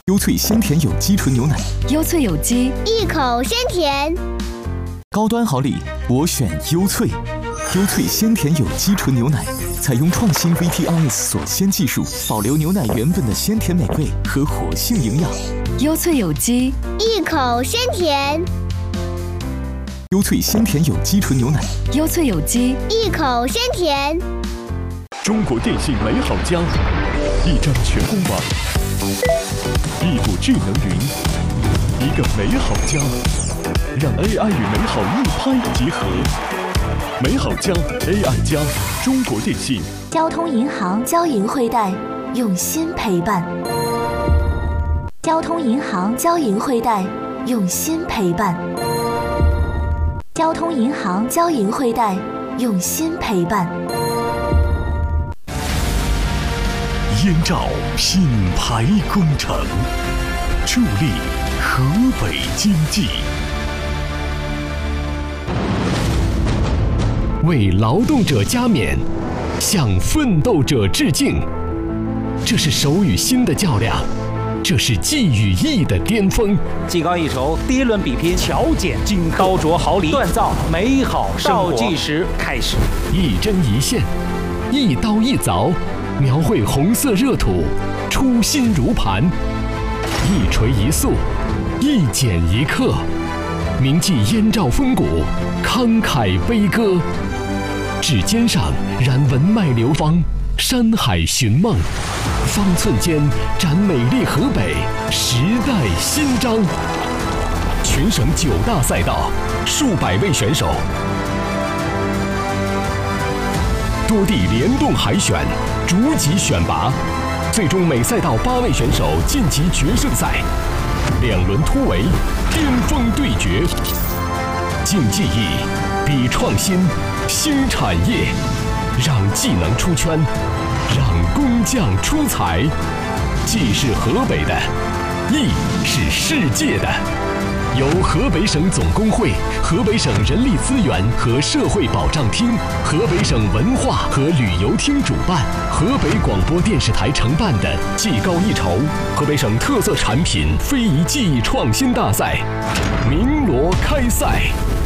优萃鲜甜有机纯牛奶， 优萃有机， 一口鲜甜。 高端好礼，我选优萃。优萃鲜甜有机纯牛奶，采用创新 VTRS 锁鲜技术，保留牛奶原本的鲜甜美味和活性营养。 优萃有机， 一口鲜甜。 优萃鲜甜有机纯牛奶， 优萃有机， 一口鲜甜。 中国电信美好家，一张全公网，一股智能云，一个美好家，让 AI 与美好一拍即合。美好家 AI 加中国电信。 交通银行交银汇贷，用心陪伴。交通银行交银汇贷，用心陪伴。交通银行交银汇贷，用心陪伴。 燕赵品牌工程，助力河北经济。 为劳动者加冕，向奋斗者致敬。这是手与心的较量，这是技与艺的巅峰。 技高一筹，第一轮比拼，巧剪金刀琢好礼，锻造美好生活。倒计时开始， 一针一线，一刀一凿，描绘红色热土，初心如磐。一锤一塑，一剪一刻，铭记燕赵风骨，慷慨悲歌。指尖上燃文脉流芳，山海寻梦，方寸间展美丽河北，时代新章。全省9大赛道，数百位选手，多地联动海选，逐级选拔，最终每赛道8位选手晋级决胜赛。2轮突围，巅峰对决，竞技艺，比创新，新产业，让技能出圈，让工匠出彩。技是河北的，艺是世界的。由河北省总工会、河北省人力资源和社会保障厅、河北省文化和旅游厅主办，河北广播电视台承办的技高一筹河北省特色产品非遗技艺创新大赛鸣锣开赛。